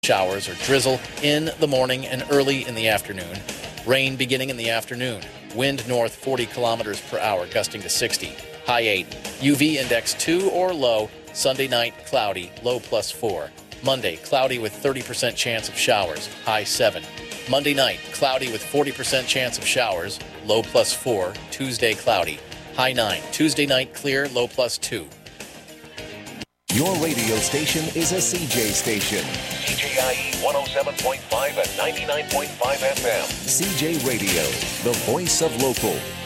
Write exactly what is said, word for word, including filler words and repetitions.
Showers or drizzle in the morning and early in the afternoon. Rain beginning in the afternoon. Wind north forty kilometers per hour, gusting to sixty. High eight. U V index two or low. Sunday night, cloudy, low plus four. Monday, cloudy with thirty percent chance of showers, high seven. Monday night, cloudy with forty percent chance of showers, low plus four. Tuesday, cloudy, high nine. Tuesday night, clear, low plus two. Your radio station is a C J station. C J I E one oh seven point five and ninety-nine point five F M. C J Radio, the voice of local.